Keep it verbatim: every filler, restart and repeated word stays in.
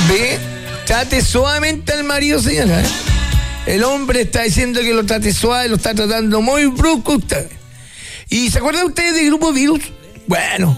Ve, trate suavemente al marido, señora. ¿eh? El hombre está diciendo que lo trate suave, lo está tratando muy brusco usted. ¿Y se acuerdan ustedes del grupo Virus? Bueno,